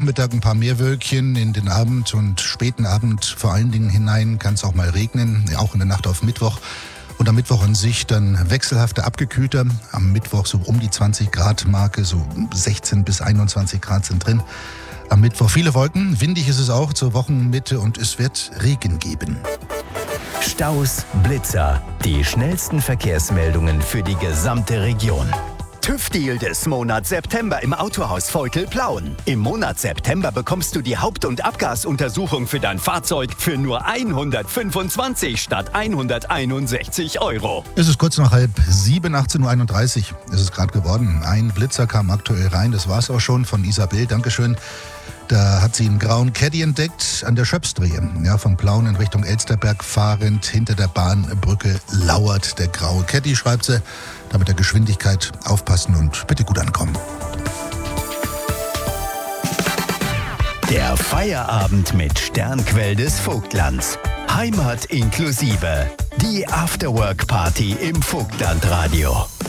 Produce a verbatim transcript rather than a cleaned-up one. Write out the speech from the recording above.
Nachmittag ein paar mehr Wölkchen, in den Abend und späten Abend vor allen Dingen hinein kann es auch mal regnen, auch in der Nacht auf Mittwoch. Und am Mittwoch an sich dann wechselhafte abgekühlter. Am Mittwoch so um die zwanzig Grad Marke, so sechzehn bis einundzwanzig Grad sind drin. Am Mittwoch viele Wolken, windig ist es auch zur Wochenmitte und es wird Regen geben. Staus, Blitzer, die schnellsten Verkehrsmeldungen für die gesamte Region. TÜV-Deal des Monats September im Autohaus Veukel-Plauen. Im Monat September bekommst du die Haupt- und Abgasuntersuchung für dein Fahrzeug für nur hundertfünfundzwanzig statt hunderteinundsechzig Euro. Es ist kurz nach halb sieben, achtzehn Uhr einunddreißig ist es gerade geworden. Ein Blitzer kam aktuell rein, das war es auch schon von Isabel, Dankeschön. Da hat sie einen grauen Caddy entdeckt an der Schöpfstrehe. Ja, von Plauen in Richtung Elsterberg fahrend. Hinter der Bahnbrücke lauert der graue Caddy, schreibt sie. Da mit der Geschwindigkeit aufpassen und bitte gut ankommen. Der Feierabend mit Sternquell des Vogtlands. Heimat inklusive. Die Afterwork-Party im Vogtlandradio.